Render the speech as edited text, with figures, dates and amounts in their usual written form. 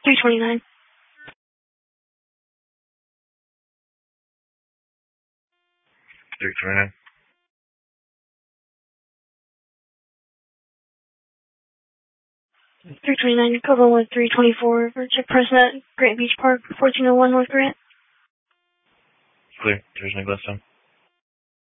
329. 329. 329, cover with 324, check person at Grant Beach Park, 1401 North Grant. Clear. There's no Gladstone.